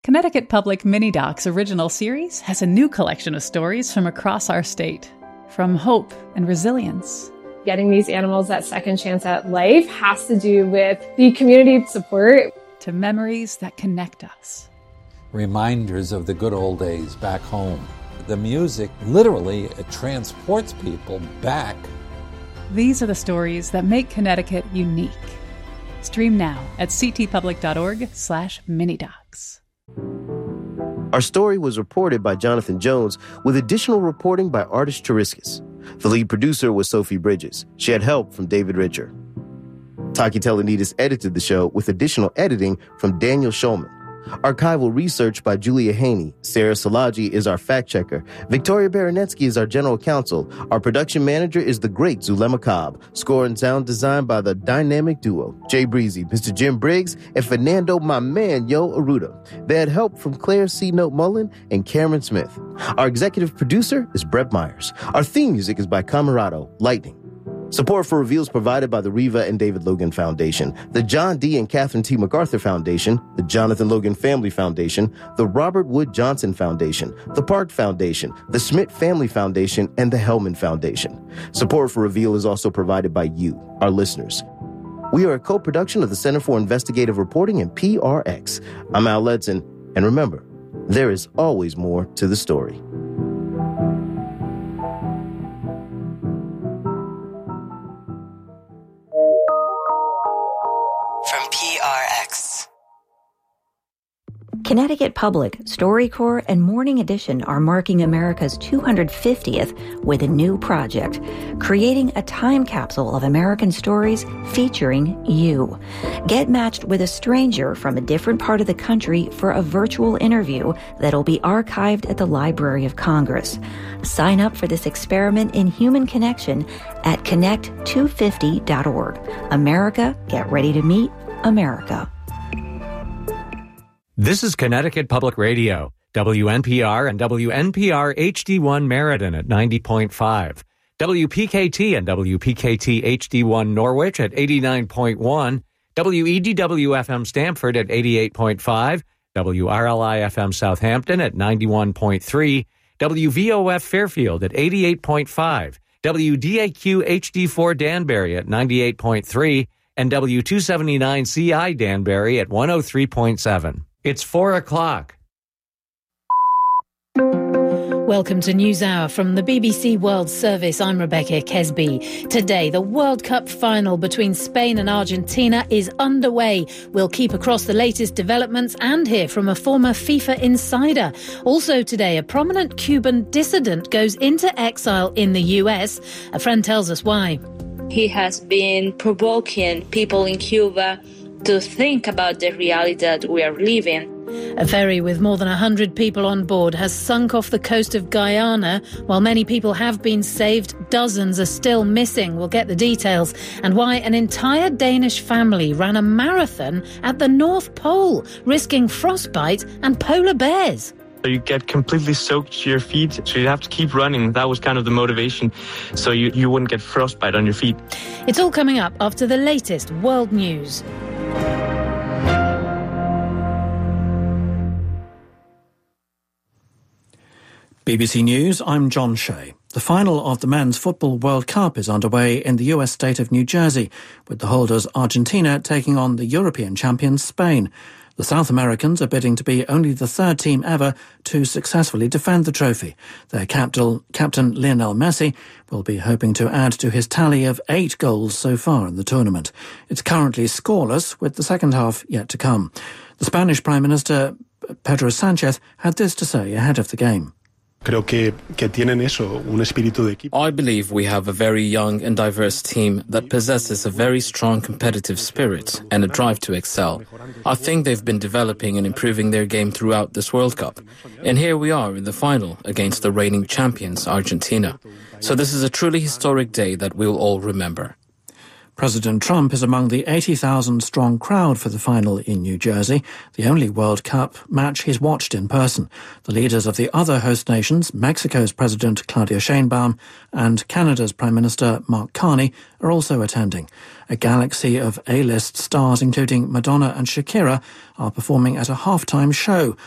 Connecticut Public Mini Docs original series has a new collection of stories from across our state, from hope and resilience. Getting these animals that second chance at life has to do with the community support. To memories that connect us. Reminders of the good old days back home. The music, literally, it transports people back. These are the stories that make Connecticut unique. Stream now at ctpublic.org/minidocs. Our story was reported by Jonathan Jones with additional reporting by Artis Chariskas. The lead producer was Sophie Bridges. She had help from David Richer. Taki Telenidis edited the show with additional editing from Daniel Schulman. Archival research by Julia Haney. Sarah Salaji is our fact checker. Victoria Baranetsky is our general counsel. Our production manager is the great Zulema Cobb. Score and sound design by the dynamic duo, Jay Breezy, Mr. Jim Briggs, and Fernando, my man, Yo Aruda. They had help from Claire C. Note Mullen and Cameron Smith. Our executive producer is Brett Myers. Our theme music is by Camerado, Lightning. Support for Reveals provided by the Reva and David Logan Foundation, the John D. and Catherine T. MacArthur Foundation, the Jonathan Logan Family Foundation, the Robert Wood Johnson Foundation, the Park Foundation, the Schmidt Family Foundation, and the Hellman Foundation. Support for Reveal is also provided by you, our listeners. We are a co-production of the Center for Investigative Reporting and PRX. I'm Al Ledson, and remember, there is always more to the story. Connecticut Public, StoryCorps, and Morning Edition are marking America's 250th with a new project, creating a time capsule of American stories featuring you. Get matched with a stranger from a different part of the country for a virtual interview that'll be archived at the Library of Congress. Sign up for this experiment in human connection at connect250.org. America, get ready to meet America. This is Connecticut Public Radio, WNPR and WNPR HD1 Meriden at 90.5, WPKT and WPKT HD1 Norwich at 89.1, WEDW-FM Stamford at 88.5, WRLI-FM Southampton at 91.3, WVOF Fairfield at 88.5, WDAQ HD4 Danbury at 98.3, and W279CI Danbury at 103.7. It's 4 o'clock. Welcome to NewsHour from the BBC World Service. I'm Rebecca Kesby. Today, the World Cup final between Spain and Argentina is underway. We'll keep across the latest developments and hear from a former FIFA insider. Also today, a prominent Cuban dissident goes into exile in the US. A friend tells us why. He has been provoking people in Cuba to think about the reality that we are living. A ferry with more than 100 people on board has sunk off the coast of Guyana. While many people have been saved, dozens are still missing. We'll get the details. And why an entire Danish family ran a marathon at the North Pole, risking frostbite and polar bears. You get completely soaked to your feet, so you have to keep running. That was kind of the motivation, so you wouldn't get frostbite on your feet. It's all coming up after the latest world news. BBC News, I'm John Shea. The final of the Men's Football World Cup is underway in the US state of New Jersey, with the holders Argentina taking on the European champions Spain. The South Americans are bidding to be only the third team ever to successfully defend the trophy. Their captain Lionel Messi will be hoping to add to his tally of 8 goals so far in the tournament. It's currently scoreless, with the second half yet to come. The Spanish Prime Minister Pedro Sánchez had this to say ahead of the game. I believe we have a very young and diverse team that possesses a very strong competitive spirit and a drive to excel. I think they've been developing and improving their game throughout this World Cup. And here we are in the final against the reigning champions, Argentina. So this is a truly historic day that we'll all remember. President Trump is among the 80,000-strong crowd for the final in New Jersey, the only World Cup match he's watched in person. The leaders of the other host nations, Mexico's President Claudia Sheinbaum and Canada's Prime Minister Mark Carney, are also attending. A galaxy of A-list stars, including Madonna and Shakira, are performing at a halftime show